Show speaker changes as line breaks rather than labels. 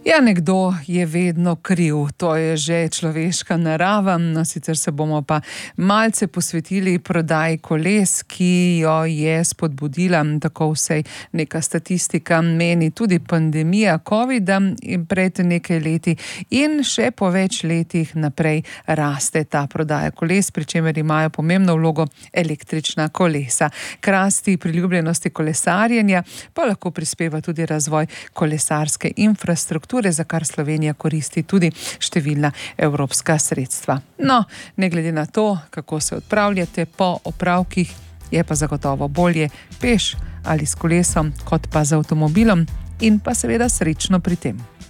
Ja, nekdo je vedno kriv, to je že človeška narava, no sicer se bomo pa malce posvetili prodaji koles, ki jo je spodbudila, tako vsej neka statistika meni, tudi pandemija covida in pred nekaj leti in še po več letih naprej raste ta prodaja koles, pri čemer imajo pomembno vlogo električna kolesa. K rasti priljubljenosti kolesarjenja pa lahko prispeva tudi razvoj kolesarske infrastrukture, za kar Slovenija koristi tudi številna evropska sredstva. No, ne glede na to, kako se odpravljate po opravkih, je pa zagotovo bolje peš ali s kolesom, kot pa z avtomobilom in pa seveda srečno pri tem.